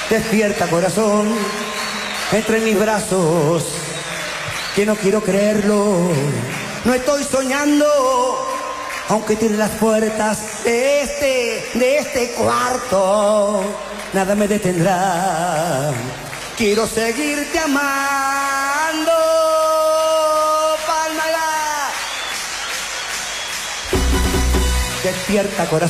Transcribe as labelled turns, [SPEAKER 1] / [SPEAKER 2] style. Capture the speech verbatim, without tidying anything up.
[SPEAKER 1] Despierta, corazón, entre mis brazos, que no quiero creerlo. No estoy soñando, aunque tiene las puertas de este, de este cuarto. Nada me detendrá. Quiero seguirte amando. Pálmala. Despierta, corazón.